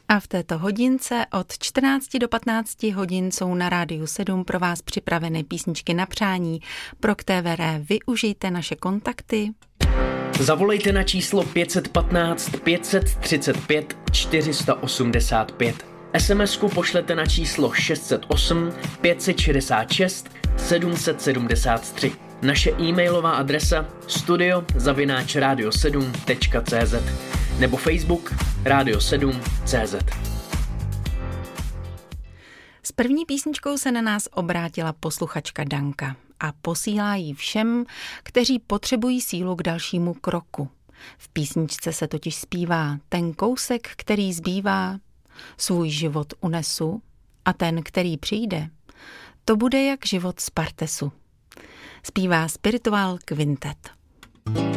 A v této hodince od 14 do 15 hodin jsou na Rádiu 7 pro vás připraveny písničky na přání. Pro KTVR využijte naše kontakty. Zavolejte na číslo 515 535 485. SMS-ku pošlete na číslo 608 566 773. Naše e-mailová adresa studio@radio7.cz nebo Facebook Radio7.cz. S první písničkou se na nás obrátila posluchačka Danka a posílá ji všem, kteří potřebují sílu k dalšímu kroku. V písničce se totiž zpívá: ten kousek, který zbývá, svůj život unesu a ten, který přijde, to bude jak život z Partesu. Zpívá Spiritual Quintet.